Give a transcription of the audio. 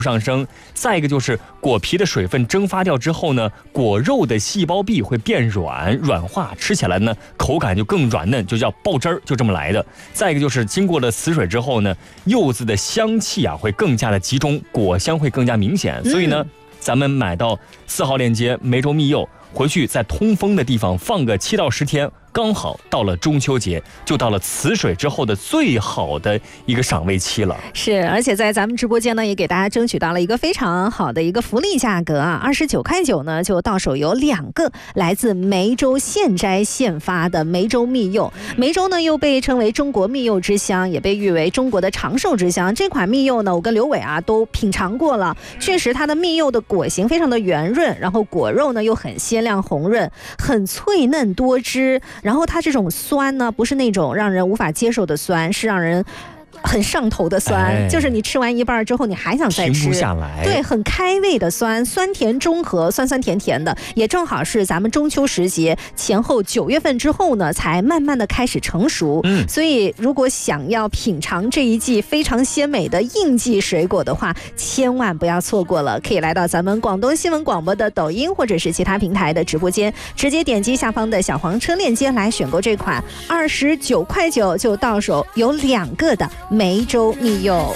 上升，再一个就是果皮的水分蒸发掉之后呢，果肉的细胞壁会变软化，吃起来呢口感就更软嫩，就叫爆汁儿，就这么来的。再一个就是经过了死水之后呢，柚子的香气啊会更加的集中，果香会更加明显。所以呢，咱们买到4号链接梅州蜜柚，回去在通风的地方放个7到10天。刚好到了中秋节，就到了辞水之后的最好的一个赏味期了。 是，而且在咱们直播间呢，也给大家争取到了一个非常好的一个福利价格啊，29.9呢就到手有2个来自梅州现摘现发的梅州蜜柚。梅州呢又被称为中国蜜柚之乡，也被誉为中国的长寿之乡。这款蜜柚呢，我跟刘伟啊都品尝过了，确实它的蜜柚的果形非常的圆润，然后果肉呢又很鲜亮红润，很脆嫩多汁。然后它这种酸呢，不是那种让人无法接受的酸，是让人很上头的酸，就是你吃完一半之后你还想再吃， 停不下来。 对，很开胃的酸，酸甜中和，酸酸甜甜的，也正好是咱们中秋时节前后9月份之后呢，才慢慢的开始成熟。所以如果想要品尝这一季非常鲜美的应季水果的话，千万不要错过了，可以来到咱们广东新闻广播的抖音或者是其他平台的直播间，直接点击下方的小黄车链接来选购这款29.9就到手有2个的梅州蜜柚。